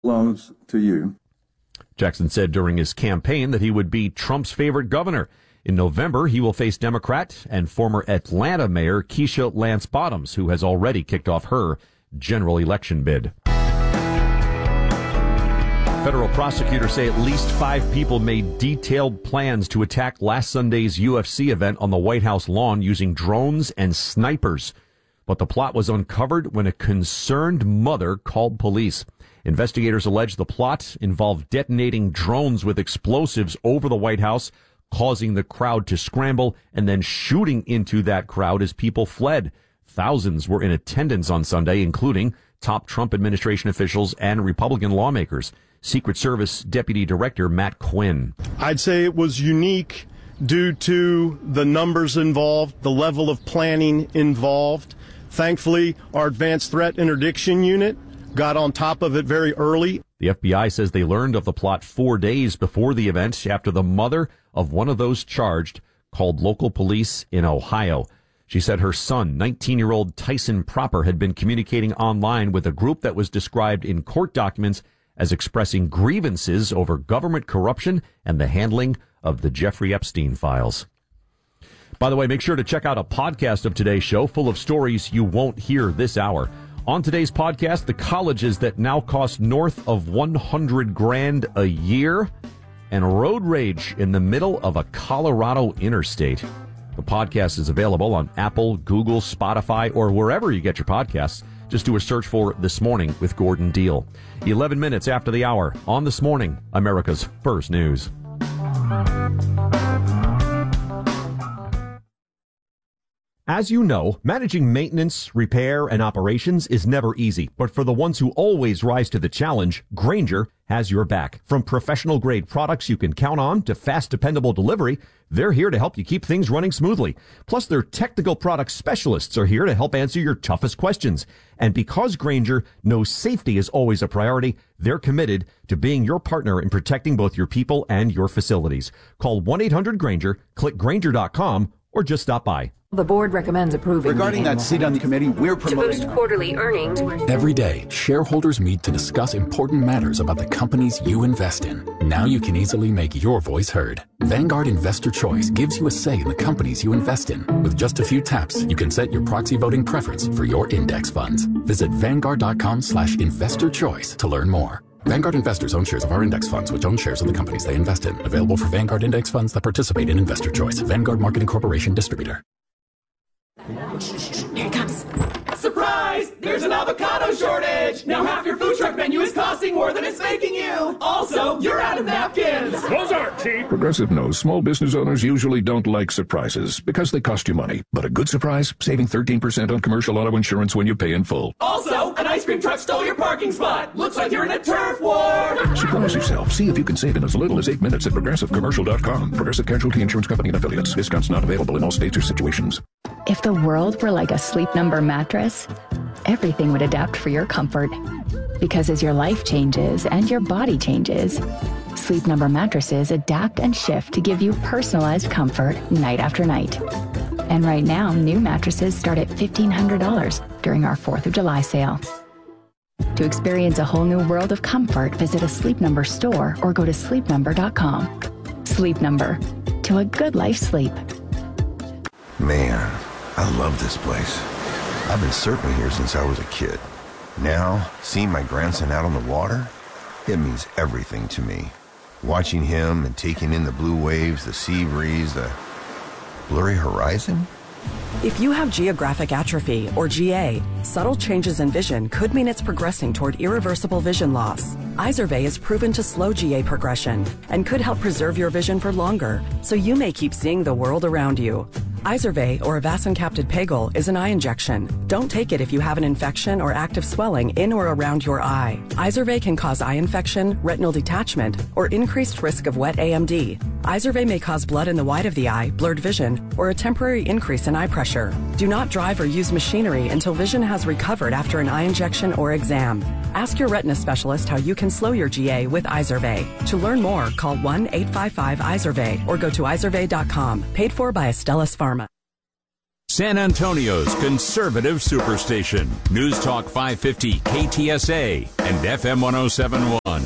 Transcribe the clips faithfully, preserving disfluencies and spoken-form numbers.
Loans to you. Jackson said during his campaign that he would be Trump's favorite governor. In November, he will face Democrat and former Atlanta Mayor Keisha Lance Bottoms, who has already kicked off her general election bid. Federal prosecutors say at least five people made detailed plans to attack last Sunday's U F C event on the White House lawn using drones and snipers. But the plot was uncovered when a concerned mother called police. Investigators allege the plot involved detonating drones with explosives over the White House, causing the crowd to scramble, and then shooting into that crowd as people fled. Thousands were in attendance on Sunday, including top Trump administration officials and Republican lawmakers. Secret Service Deputy Director Matt Quinn. I'd say it was unique due to the numbers involved, the level of planning involved. Thankfully, our advanced threat interdiction unit got on top of it very early. The F B I says they learned of the plot four days before the event after the mother of one of those charged called local police in Ohio. She said her son, nineteen-year-old Tyson Proper, had been communicating online with a group that was described in court documents as expressing grievances over government corruption and the handling of the Jeffrey Epstein files. By the way, make sure to check out a podcast of today's show full of stories you won't hear this hour. On today's podcast, the colleges that now cost north of one hundred grand a year and road rage in the middle of a Colorado interstate. The podcast is available on Apple, Google, Spotify, or wherever you get your podcasts. Just do a search for This Morning with Gordon Deal. eleven minutes after the hour on This Morning, America's First News. As you know, managing maintenance, repair, and operations is never easy. But for the ones who always rise to the challenge, Grainger has your back. From professional-grade products you can count on to fast, dependable delivery, they're here to help you keep things running smoothly. Plus, their technical product specialists are here to help answer your toughest questions. And because Grainger knows safety is always a priority, they're committed to being your partner in protecting both your people and your facilities. Call one eight hundred Grainger, click Grainger dot com, or just stop by. The board recommends approving. Regarding that seat on the committee, we're promoting to boost quarterly earnings. Every day, shareholders meet to discuss important matters about the companies you invest in. Now you can easily make your voice heard. Vanguard Investor Choice gives you a say in the companies you invest in. With just a few taps, you can set your proxy voting preference for your index funds. Visit Vanguard.com slash investor choice to learn more. Vanguard investors own shares of our index funds, which own shares of the companies they invest in. Available for Vanguard index funds that participate in Investor Choice. Vanguard Marketing Corporation Distributor. Here it comes. Surprise! There's an avocado shortage! Now half your food truck menu is costing more than it's making you! Also, you're out of napkins! Those aren't cheap! Progressive knows small business owners usually don't like surprises because they cost you money. But a good surprise? Saving thirteen percent on commercial auto insurance when you pay in full. Also, an ice cream truck stole your parking spot! Looks like you're in a turf war! Surprise yourself. See if you can save in as little as eight minutes at Progressive Commercial dot com. Progressive Casualty Insurance Company and Affiliates. Discounts not available in all states or situations. If the world were like a Sleep Number mattress, everything would adapt for your comfort. Because as your life changes and your body changes, Sleep Number mattresses adapt and shift to give you personalized comfort night after night. And right now, new mattresses start at fifteen hundred dollars during our fourth of July sale. To experience a whole new world of comfort, visit a Sleep Number store or go to sleep number dot com. Sleep Number. To a good life sleep. Man, I love this place. I've been surfing here since I was a kid. Now, seeing my grandson out on the water, it means everything to me. Watching him and taking in the blue waves, the sea breeze, the blurry horizon. If you have geographic atrophy, or G A, subtle changes in vision could mean it's progressing toward irreversible vision loss. Izervay is proven to slow G A progression and could help preserve your vision for longer, so you may keep seeing the world around you. Izervay, or avacincaptad pegol, is an eye injection. Don't take it if you have an infection or active swelling in or around your eye. Izervay can cause eye infection, retinal detachment, or increased risk of wet A M D. Izervay may cause blood in the white of the eye, blurred vision, or a temporary increase in eye pressure. Do not drive or use machinery until vision has recovered after an eye injection or exam. Ask your retina specialist how you can slow your G A with Izervay. To learn more, call one eight five five Izervay or go to izervay dot com. Paid for by Astellas Pharma. San Antonio's conservative superstation. News Talk five fifty K T S A and F M one oh seven point one.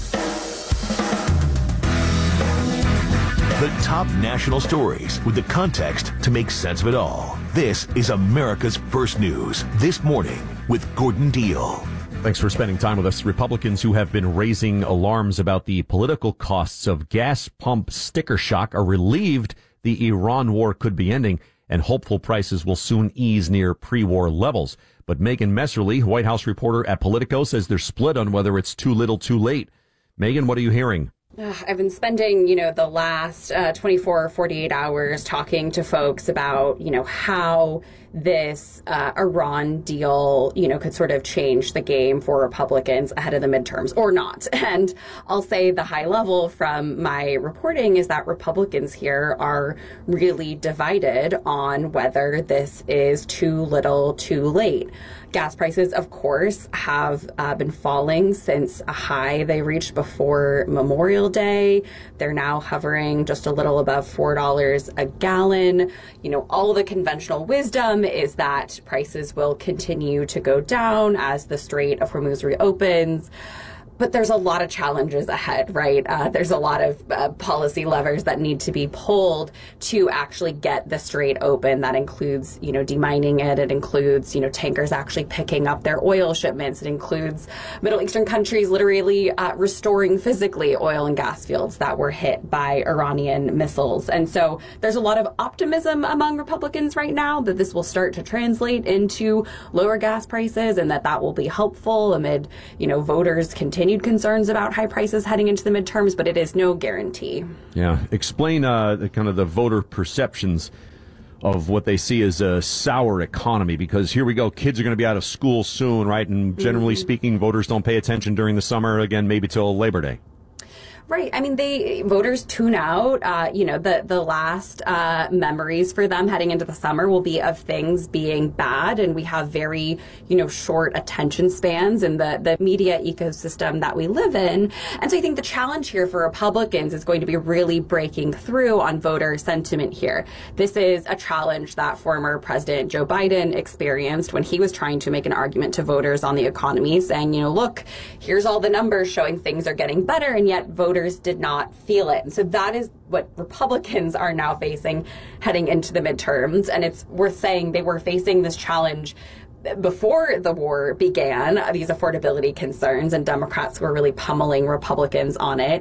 The top national stories with the context to make sense of it all. This is America's First News This Morning with Gordon Deal. Thanks for spending time with us. Republicans who have been raising alarms about the political costs of gas pump sticker shock are relieved the Iran war could be ending and hopeful prices will soon ease near pre-war levels. But Megan Messerly, White House reporter at Politico, says they're split on whether it's too little too late. Megan, what are you hearing? I've been spending, you know, the last uh, twenty-four or forty-eight hours talking to folks about, you know, how this uh, Iran deal, you know, could sort of change the game for Republicans ahead of the midterms or not. And I'll say the high level from my reporting is that Republicans here are really divided on whether this is too little too late. Gas prices, of course, have uh, been falling since a high they reached before Memorial Day. They're now hovering just a little above four dollars a gallon. You know, all the conventional wisdom is that prices will continue to go down as the Strait of Hormuz reopens. But there's a lot of challenges ahead, right? Uh, there's a lot of uh, policy levers that need to be pulled to actually get the strait open. That includes, you know, demining it. It includes, you know, tankers actually picking up their oil shipments. It includes Middle Eastern countries literally uh, restoring physically oil and gas fields that were hit by Iranian missiles. And so there's a lot of optimism among Republicans right now that this will start to translate into lower gas prices and that that will be helpful amid, you know, voters continuing concerns about high prices heading into the midterms, but it is no guarantee. Yeah. Explain uh, the kind of the voter perceptions of what they see as a sour economy, because here we go. Kids are going to be out of school soon, right? And generally mm-hmm. speaking, voters don't pay attention during the summer, again, maybe till Labor Day. Right. I mean, they voters tune out. Uh, you know, the the last uh, memories for them heading into the summer will be of things being bad, and we have very, you know, short attention spans in the the media ecosystem that we live in. And so I think the challenge here for Republicans is going to be really breaking through on voter sentiment here. This is a challenge that former President Joe Biden experienced when he was trying to make an argument to voters on the economy, saying, you know, look, here's all the numbers showing things are getting better, and yet voters did not feel it. And so that is what Republicans are now facing heading into the midterms. And it's worth saying they were facing this challenge before the war began, these affordability concerns, and Democrats were really pummeling Republicans on it.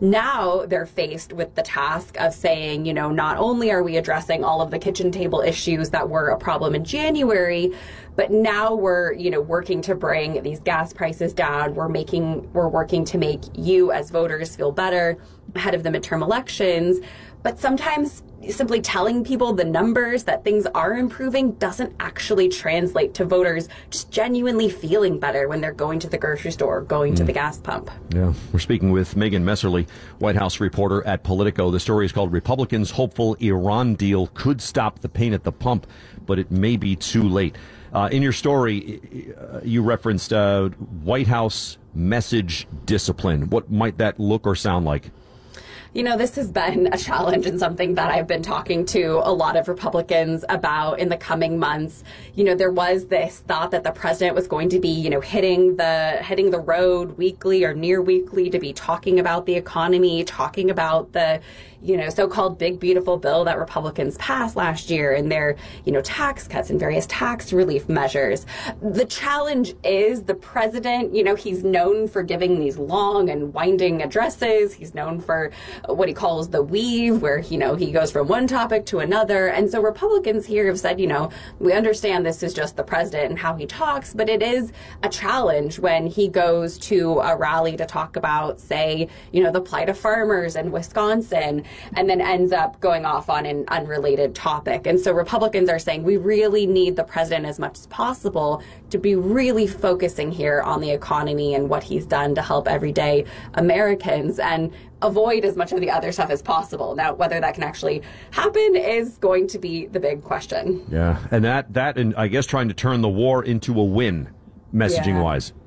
Now they're faced with the task of saying, you know, not only are we addressing all of the kitchen table issues that were a problem in January, but now we're, you know, working to bring these gas prices down. We're making, we're working to make you as voters feel better ahead of the midterm elections. But sometimes simply telling people the numbers that things are improving doesn't actually translate to voters just genuinely feeling better when they're going to the grocery store, going mm. to the gas pump. Yeah, we're speaking with Megan Messerly, White House reporter at Politico. The story is called Republicans Hopeful Iran Deal Could Stop the Pain at the Pump, but it may be too late. Uh, in your story, uh, you referenced uh, White House message discipline. What might that look or sound like? You know, this has been a challenge and something that I've been talking to a lot of Republicans about in the coming months. You know, there was this thought that the president was going to be, you know, hitting the hitting the road weekly or near weekly to be talking about the economy, talking about the, you know, so-called big, beautiful bill that Republicans passed last year and their, you know, tax cuts and various tax relief measures. The challenge is the president, you know, he's known for giving these long and winding addresses. He's known for what he calls the weave, where, you know, he goes from one topic to another. And so Republicans here have said, you know, we understand this is just the president and how he talks, but it is a challenge when he goes to a rally to talk about, say, you know, the plight of farmers in Wisconsin, and then ends up going off on an unrelated topic. And so Republicans are saying we really need the president as much as possible to be really focusing here on the economy and what he's done to help everyday Americans and avoid as much of the other stuff as possible. Now, whether that can actually happen is going to be the big question. Yeah, and that, that and I guess trying to turn the war into a win, messaging-wise.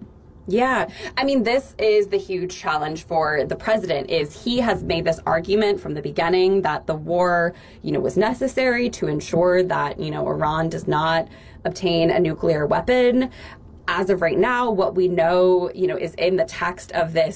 Yeah. I mean, this is the huge challenge for the president is he has made this argument from the beginning that the war, you know, was necessary to ensure that, you know, Iran does not obtain a nuclear weapon. As of right now, what we know, you know, is in the text of this